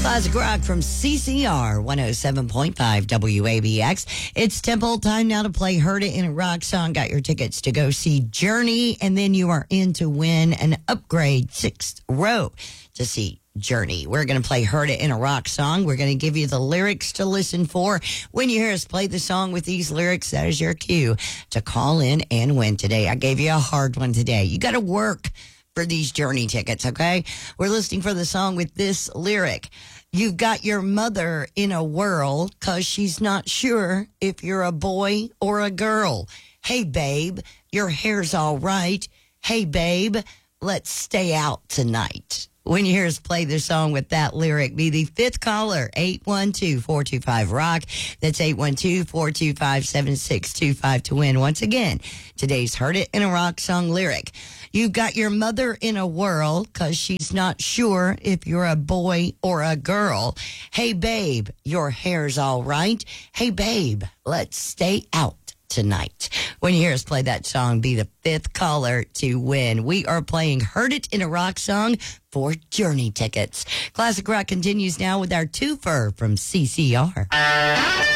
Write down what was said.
Classic rock from CCR 107.5 WABX. It's Temple time now to play Heard It in a Rock Song. Got your tickets to go see Journey, and then you are in to win an upgrade 6th row to see Journey. We're going to play Heard It in a Rock Song. We're going to give you the lyrics to listen for. When you hear us play the song with these lyrics, that is your cue to call in and win today. I gave you a hard one today. You got to work for these Journey tickets, okay? We're listening for the song with this lyric. You've got your mother in a whirl 'cause she's not sure if you're a boy or a girl. Hey, babe, your hair's all right. Hey, babe, let's stay out tonight. When you hear us play the song with that lyric, be the 5th caller, 812-425-ROCK. That's 812-425-7625 to win. Once again, today's Heard It in a Rock Song lyric. You've got your mother in a whirl 'cause she's not sure if you're a boy or a girl. Hey, babe, your hair's all right. Hey, babe, let's stay out tonight. When you hear us play that song, be the 5th caller to win. We are playing Heard It in a Rock Song for Journey tickets. Classic Rock continues now with our twofer from CCR.